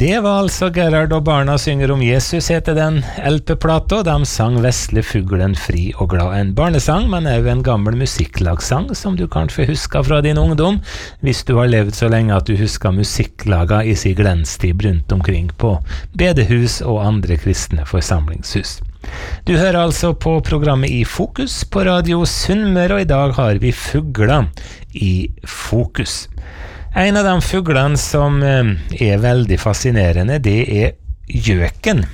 Det var altså Gerhard og barna synger om Jesus heter den LP-plata, og de sang Vesle fuglen fri og glad. En barnesang, men også en gammel musikklagsang som du kanskje husker fra din ungdom, hvis du har levd så lenge at du husker musikklaga i sin glenstid rundt omkring på bedehus og andre kristne forsamlingshus. Du hører altså på programmet I Fokus på Radio Sunnmøre, og i dag har vi fugler i fokus. En av de fuglene som veldig fascinerende, det gjøken.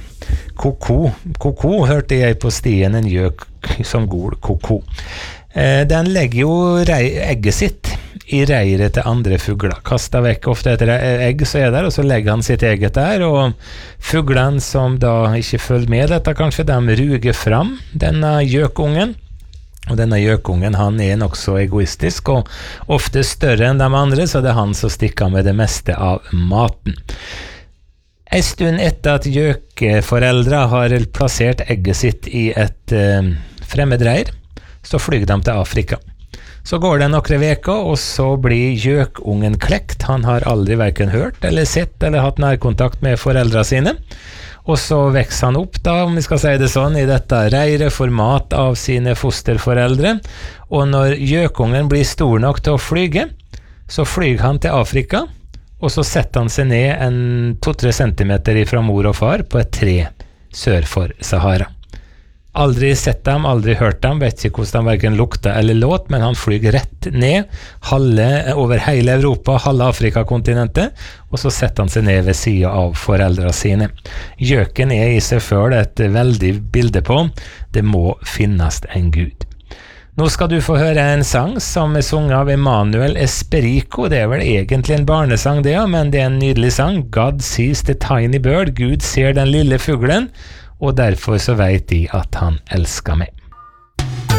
Koko, hørte jeg på stien, en gjøk som gol koko. Den legger jo egget sitt i reiret til andre fugler. Kastet vekk ofte etter egg så der, og så legger han sitt eget der, og fuglene som da ikke følger med dette, kanskje de ruger fram denne gjøkungen. Og denne gjøkungen, han nok så egoistisk og ofte større enn de andre, så det han som stikker med det meste av maten. En stund etter at gjøkeforeldre har plassert egget sitt i et fremmedreir, så flyger de til Afrika. Så går det noen veker, og så blir gjøkungen klekt. Han har aldri hverken hørt eller sett eller hatt nærkontakt med foreldrene sine. Og så vekser han opp da, om vi skal si det sånn, i dette reire format av sine fosterforeldre. Og når gjøkungen blir stor nok til å flyge, så flyger han til Afrika, og så setter han seg ned 2-3 centimeter fra mor og far på et tre sør for Sahara. Aldri sett dem, aldri hørt dem, vet ikke hvordan de hverken lukta eller låt, men han flyger rett ned, over hele Europa, halve Afrikakontinentet, og så setter han seg ned ved siden av foreldrene sine. Gjøken I seg selv et veldig bilde på, det må finnes en Gud. Nå skal du få høre en sang som sunget av Emanuel Esperico. Det vel egentlig en barnesang det, men det en nydelig sang. God sees the tiny bird, Gud ser den lille fuglen, og derfor så vet de at han elsker meg.